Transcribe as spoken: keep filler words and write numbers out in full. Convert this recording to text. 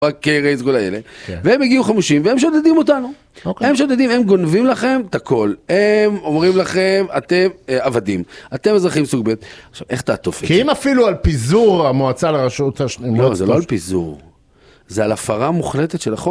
רק רייס כל האלה, והם הגיעו חמושים, והם שודדים אותנו. הם שודדים, הם גונבים לכם את הכל. הם אומרים לכם, אתם עבדים. אתם אזרחים סוג ב'. עכשיו, איך תעטוף את זה? כי אם אפילו על פיזור המועצה לרשות... לא, זה לא על פיזור. זה על הפרה מוחלטת של החוק.